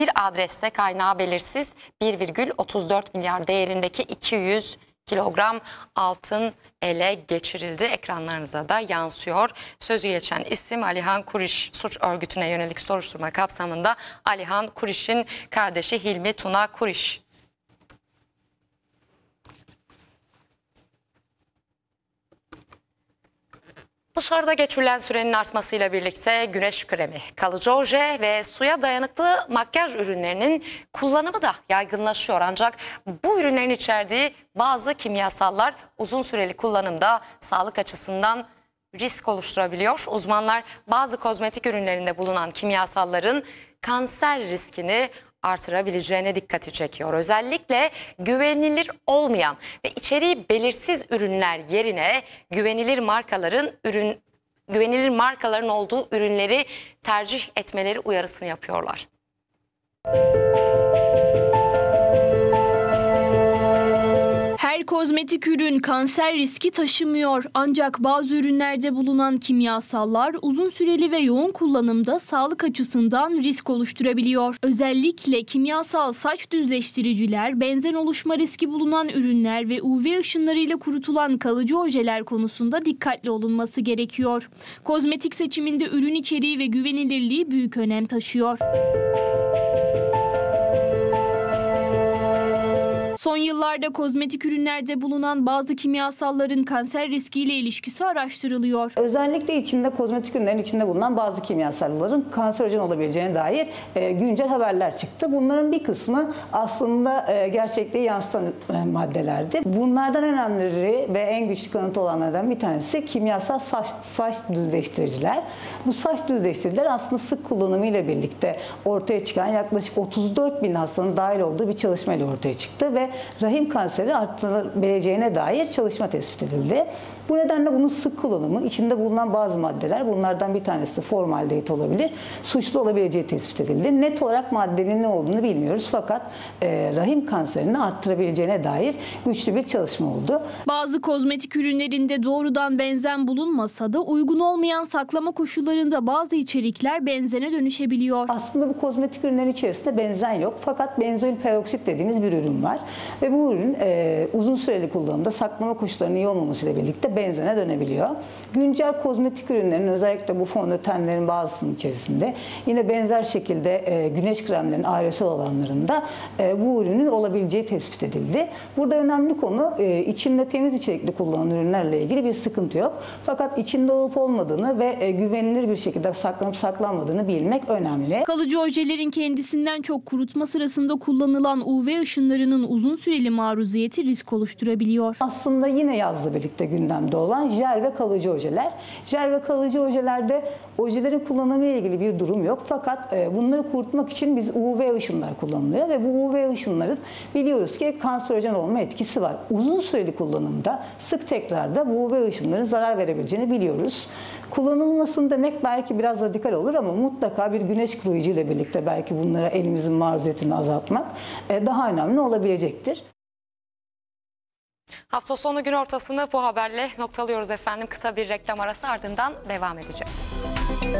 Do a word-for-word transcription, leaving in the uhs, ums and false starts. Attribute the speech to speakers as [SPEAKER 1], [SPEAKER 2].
[SPEAKER 1] Bir adreste kaynağı belirsiz bir virgül otuz dört milyar değerindeki iki yüz kilogram altın ele geçirildi. Ekranlarınıza da yansıyor. Sözü geçen isim Alihan Kuriş. Suç örgütüne yönelik soruşturma kapsamında Alihan Kuriş'in kardeşi Hilmi Tuna Kuriş. Dışarıda geçirilen sürenin artmasıyla birlikte güneş kremi, kalıcı oje ve suya dayanıklı makyaj ürünlerinin kullanımı da yaygınlaşıyor. Ancak bu ürünlerin içerdiği bazı kimyasallar uzun süreli kullanımda sağlık açısından risk oluşturabiliyor. Uzmanlar bazı kozmetik ürünlerinde bulunan kimyasalların kanser riskini artırabileceğine dikkati çekiyor. Özellikle güvenilir olmayan ve içeriği belirsiz ürünler yerine güvenilir markaların ürün güvenilir markaların olduğu ürünleri tercih etmeleri uyarısını yapıyorlar.
[SPEAKER 2] Her kozmetik ürün kanser riski taşımıyor. Ancak bazı ürünlerde bulunan kimyasallar uzun süreli ve yoğun kullanımda sağlık açısından risk oluşturabiliyor. Özellikle kimyasal saç düzleştiriciler, benzen oluşma riski bulunan ürünler ve U V ışınlarıyla kurutulan kalıcı ojeler konusunda dikkatli olunması gerekiyor. Kozmetik seçiminde ürün içeriği ve güvenilirliği büyük önem taşıyor. Son yıllarda kozmetik ürünlerde bulunan bazı kimyasalların kanser riskiyle ilişkisi araştırılıyor.
[SPEAKER 3] Özellikle içinde kozmetik ürünlerin içinde bulunan bazı kimyasalların kanserojen olabileceğine dair e, güncel haberler çıktı. Bunların bir kısmı aslında e, gerçekliği yansıtan e, maddelerdi. Bunlardan en önemlileri ve en güçlü kanıtı olanlardan bir tanesi kimyasal saç, saç düzleştiriciler. Bu saç düzleştiriciler aslında sık kullanımıyla birlikte ortaya çıkan yaklaşık otuz dört bin hastanın dahil olduğu bir çalışmayla ortaya çıktı ve rahim kanseri arttırılabileceğine dair çalışma tespit edildi. Bu nedenle bunun sık kullanımı, içinde bulunan bazı maddeler, bunlardan bir tanesi formaldehit olabilir, suçlu olabileceği tespit edildi. Net olarak maddenin ne olduğunu bilmiyoruz fakat e, rahim kanserini arttırabileceğine dair güçlü bir çalışma oldu.
[SPEAKER 2] Bazı kozmetik ürünlerinde doğrudan benzen bulunmasa da uygun olmayan saklama koşullarında bazı içerikler benzene dönüşebiliyor.
[SPEAKER 3] Aslında bu kozmetik ürünlerin içerisinde benzen yok fakat benzoil peroksit dediğimiz bir ürün var. Ve bu ürün e, uzun süreli kullanımda saklama koşullarının iyi olmamasıyla birlikte benzene dönebiliyor. Güncel kozmetik ürünlerin özellikle bu fondötenlerin bazısının içerisinde yine benzer şekilde e, güneş kremlerinin aerosol olanlarında e, bu ürünün olabileceği tespit edildi. Burada önemli konu e, içinde temiz içerikli kullanılan ürünlerle ilgili bir sıkıntı yok. Fakat içinde olup olmadığını ve e, güvenilir bir şekilde saklanıp saklanmadığını bilmek önemli.
[SPEAKER 2] Kalıcı ojelerin kendisinden çok kurutma sırasında kullanılan U V ışınlarının uzun süreli maruziyeti risk oluşturabiliyor.
[SPEAKER 3] Aslında yine yazla birlikte gündemde olan jel ve kalıcı ojeler. Jel ve kalıcı ojelerde ojelerin kullanımı ile ilgili bir durum yok. Fakat bunları kurutmak için biz U V ışınlar kullanılıyor ve bu U V ışınların biliyoruz ki kanserojen olma etkisi var. Uzun süreli kullanımda sık tekrarda bu U V ışınların zarar verebileceğini biliyoruz. Kullanılmasını demek belki biraz radikal olur ama mutlaka bir güneş koruyucu ile birlikte belki bunlara elimizin maruziyetini azaltmak daha önemli olabilecektir.
[SPEAKER 1] Hafta sonu gün ortasını bu haberle noktalıyoruz efendim. Kısa bir reklam arası ardından devam edeceğiz.